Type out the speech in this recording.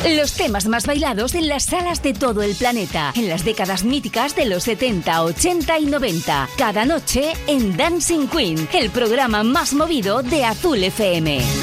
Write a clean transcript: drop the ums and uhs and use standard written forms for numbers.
Los temas más bailados en las salas de todo el planeta, en las décadas míticas de los 70, 80 y 90. Cada noche en Dancing Queen, el programa más movido de Azul FM.